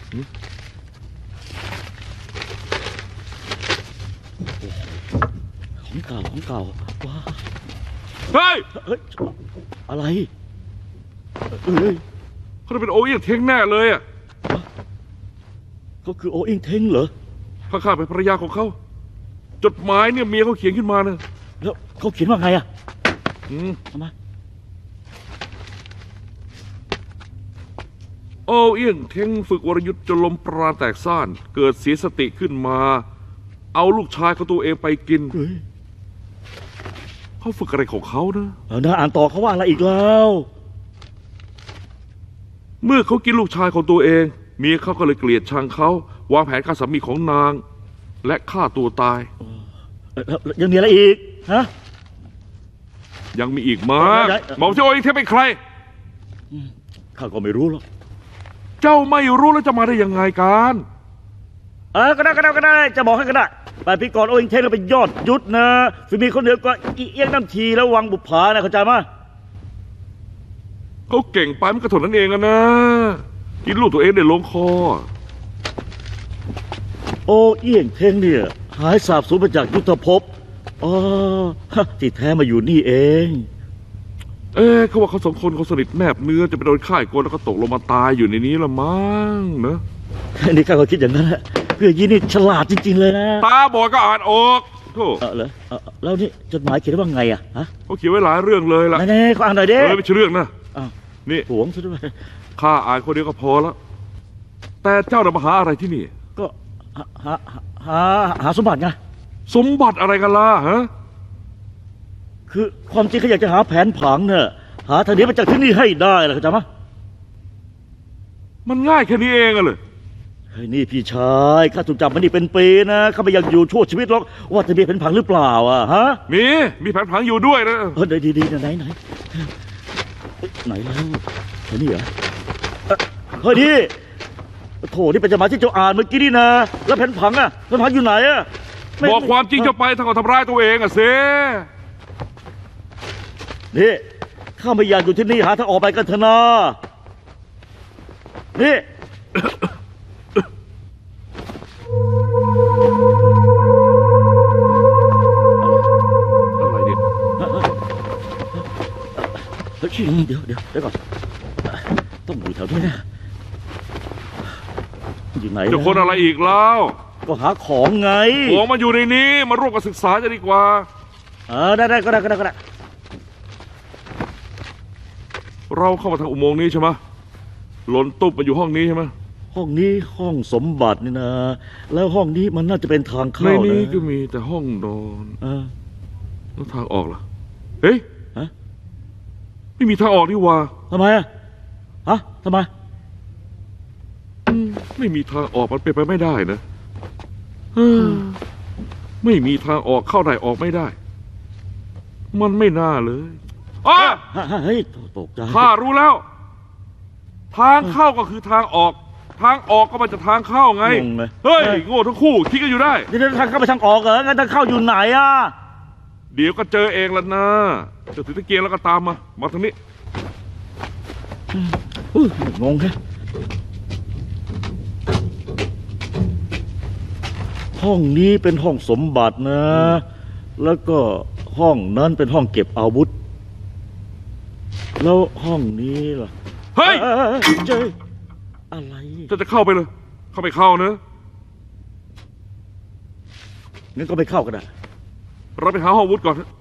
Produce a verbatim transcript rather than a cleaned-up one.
ของเก่าของเก่าว้าเฮ้ยเฮ้ยอะไรเอ้ยเขาจะเป็นโอเอี้ยงเท้งแน่เลยอ่ะเขาคือโอเอี้ยงเท้งเหรอข้าข้าเป็นภรรยาของเขาจดหมายเนี่ยเมียเขาเขียนขึ้นมาเนี่ยแล้วเขาเขียนว่าไงอ่ะอืมทำไมโอเอี้ยงเท้งฝึกวรยุทธ์จนลมปราณแตกซ่านเกิดเสียสติขึ้นมาเอาลูกชายของตัวเองไปกินเขาฝึกอะไรของเขานะเออน่าอ่านต่อเขาว่าอะไรอีกแล้วเมื่อเขากินลูกชายของตัวเองเมียเขาก็เลยเกลียดชังเขาวางแผนฆ่าสามีของนางและฆ่าตัวตายยังมีอะไรอีกฮะยังมีอีกมากบอกเจ้าเองเทพเป็นใครข้าก็ไม่รู้หรอกเจ้าไม่รู้แล้วจะมาได้ยังไงกันเออก็ได้ก็ได้ก็ได้จะบอกให้ก็ได้แต่พี่ก่อนโอเอี้ยงเท้งเราเป็นยอดยุทธนะฝีมือคนเดียวก็อีเอี้ยงน้ำทีแล้ววังบุปผานะเข้าใจไหมเขาเก่งไปมันก็ถนนั้นเองอะนะกินลูกตัวเองได้ลงคอโอเอี้ยงเท้งเนี่ยหายสาบสูญมาจากยุทธภพอ๋อที่แท้มาอยู่นี่เองเอ๊ะเขาว่าเขาสองคนเขาสนิทแนบเนื้อจะไปโดนข่ายโกนแล้วก็ตกลงมาตายอยู่ในนี้ละมั้งเนอะนี่ข้าก็คิดอย่างนั้นแหละเพื่อยี่นี่ฉลาดจริงๆเลยนะตาบอดก็อ่านออกโธ่เออเหรอแล้วนี่จดหมายเขียนว่าไงอะฮะเขาเขียนไว้หลายเรื่องเลยล่ะไหนๆเขาอ่านหน่อยดิเออไม่ใช่เรื่องนะนี่หวงซะด้วยข้าอ่านคนเดียวก็พอแล้วแต่เจ้าจะมาหาอะไรที่นี่ก็หาหาหาสมบัติไงสมบัติอะไรกันล่ะฮะคือความจริงเขาอยากจะหาแผนผังเนี่ยหาทางนี้มาจากที่นี่ให้ได้ล่ะเข้าใจไหมมันง่ายแค่นี้เองอะเลยเฮ้ยนี่พี่ชายข้าถูกจับมานี่เป็นปีนะข้าไม่อยากอยู่ชั่วชีวิตหรอกว่าจะมีแผนผังหรือเปล่าอ่ะฮะมีมีแผนผังอยู่ด้วยนะเออดีดีไหนไหนไหนแล้วเฮ้ยนี่เหรอเฮ้ยนี่โถนี่เป็นจดหมายที่เจ้าอ่านเมื่อกี้นี่นะแล้วแผนผังอ่ะแผนผังอยู่ไหนอ่ะบอกความจริงจะไปทางกับทำร้ายตัวเองอ่ะเซ่นี่ข้าไม่อยากอยู่ที่นี่หาทางออกไปกันเถอะนะนี่อะไรเนี่ยเดี๋ยวเดี๋ยวเดี๋ยวก่อนต้องอยู่แถวนี้นะอยู่ไหนจะคนอะไรอีกแล้วก็หาของไงของมันอยู่ในนี้มาร่วมกันศึกษาจะดีกว่าเออได้ได้ก็ได้ก็ได้ก็ได้เราเข้ามาทางอุโมงค์นี้ใช่ไหมหล่นตุ๊บมาอยู่ห้องนี้ใช่ไหมห้องนี้ห้องสมบัตินี่นะแล้วห้องนี้มันน่าจะเป็นทางเข้าในนี้ก็มีแต่ห้องนอนเออแล้วทางออกล่ะเฮ้ยฮะไม่มีทางออกนี่ว่าทำไมอ่ะฮะทำไมไม่มีทางออกมันเป็นไปไม่ได้นะไม่มีทางออกเข้าได้ออกไม่ได้มันไม่น่าเลยอ๋อเฮ้ยตกใจข้ารู้แล้วทางเข้าก็คือทางออกทางออกก็มาจากทางเข้าไงเฮ้ยโง่ทั้งคู่คิดกันอยู่ได้เดี๋ยวทางเข้าไปทางออกเหรองั้นทางเข้าอยู่ไหนอ่ะเดี๋ยวก็เจอเองแล้วนะจะถือตะเกียงแล้วก็ตามมามาทางนี้งงแค่ห้องนี้เป็นห้องสมบัตินะแล้วก็ห้องนั้นเป็นห้องเก็บอาวุธแล้วห้องนี้ล่ะเฮ้ยเจออะไรจะจะเข้าไปเลยเข้าไปเข้าเนอะงั้นก็ไปเข้ากันได้เราไปหาห้องอาวุธก่อน